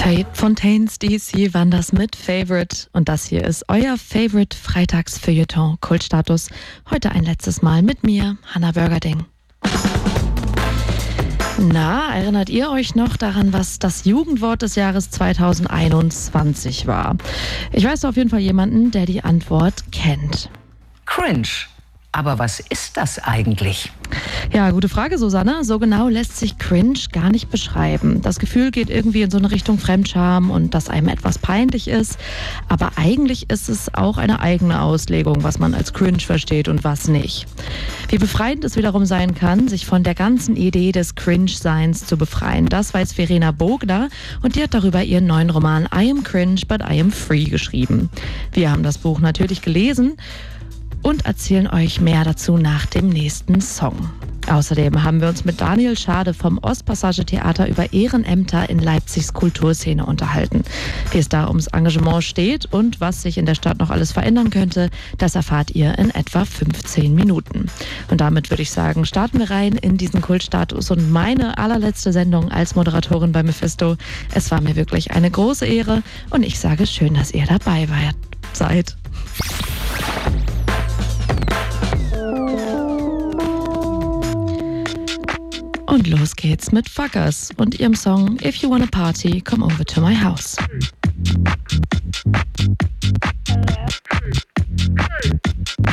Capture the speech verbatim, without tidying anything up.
Fontaines D C waren das mit Favorite. Und das hier ist euer Favorite Freitags-Feuilleton Kultstatus. Heute ein letztes Mal mit mir, Hannah Bürgerding. Na, erinnert ihr euch noch daran, was das Jugendwort des Jahres zweitausendeinundzwanzig war? Ich weiß auf jeden Fall jemanden, der die Antwort kennt. Cringe. Aber was ist das eigentlich? Ja, gute Frage, Susanne. So genau lässt sich Cringe gar nicht beschreiben. Das Gefühl geht irgendwie in so eine Richtung Fremdscham und dass einem etwas peinlich ist. Aber eigentlich ist es auch eine eigene Auslegung, was man als Cringe versteht und was nicht. Wie befreiend es wiederum sein kann, sich von der ganzen Idee des Cringe-Seins zu befreien. Das weiß Verena Bogner und die hat darüber ihren neuen Roman I Am Cringe, but I Am Free geschrieben. Wir haben das Buch natürlich gelesen und erzählen euch mehr dazu nach dem nächsten Song. Außerdem haben wir uns mit Daniel Schade vom Ostpassage Theater über Ehrenämter in Leipzigs Kulturszene unterhalten. Wie es da ums Engagement steht und was sich in der Stadt noch alles verändern könnte, das erfahrt ihr in etwa fünfzehn Minuten. Und damit würde ich sagen, starten wir rein in diesen Kultstatus und meine allerletzte Sendung als Moderatorin bei Mephisto. Es war mir wirklich eine große Ehre und ich sage schön, dass ihr dabei wart, seid. Und los geht's mit Fuckers und ihrem Song If You Wanna Party, Come Over to My House.